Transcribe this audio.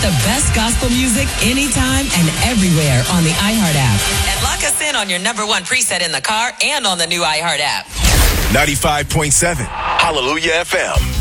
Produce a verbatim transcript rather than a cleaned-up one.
the best gospel music anytime and everywhere on the iHeart app. And lock us in on your number one preset in the car and on the new iHeart app. ninety-five point seven Hallelujah F M.